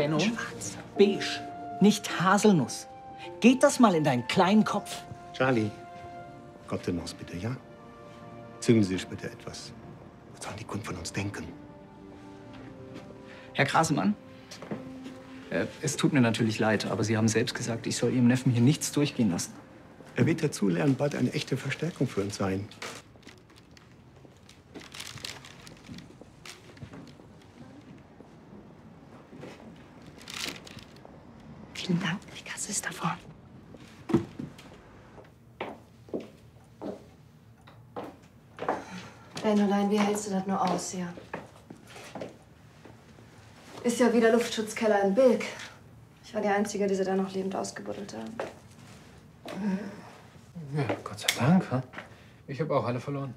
Benno? Schwarz. Beige, nicht Haselnuss. Geht das mal in deinen kleinen Kopf? Charlie, Kontenance bitte, ja? Zügeln Sie sich bitte etwas. Was sollen die Kunden von uns denken? Herr Krasemann, es tut mir natürlich leid, aber Sie haben selbst gesagt, ich soll Ihrem Neffen hier nichts durchgehen lassen. Er wird dazulernen, bald eine echte Verstärkung für uns sein. Vielen Dank. Die Kasse ist da vorne. Bennolein, wie hältst du das nur aus hier? Ist ja wieder Luftschutzkeller in Bilk. Ich war die Einzige, die sie da noch lebend ausgebuddelt haben. Ja, Gott sei Dank. Ha? Ich habe auch alle verloren.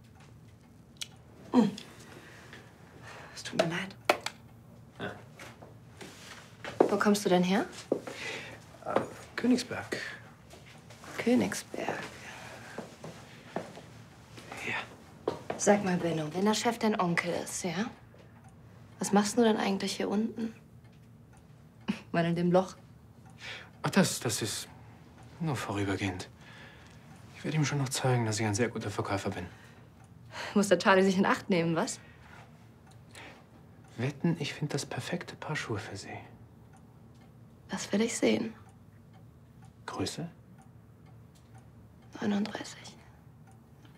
Es tut mir leid. Ja. Wo kommst du denn her? Königsberg. Königsberg. Ja. Sag mal, Benno, wenn der Chef dein Onkel ist, ja? Was machst du denn eigentlich hier unten? Mal in dem Loch? Ach, das ist nur vorübergehend. Ich werde ihm schon noch zeigen, dass ich ein sehr guter Verkäufer bin. Muss der Charlie sich in Acht nehmen, was? Wetten, ich finde das perfekte Paar Schuhe für Sie. Das will ich sehen. Größe? 39.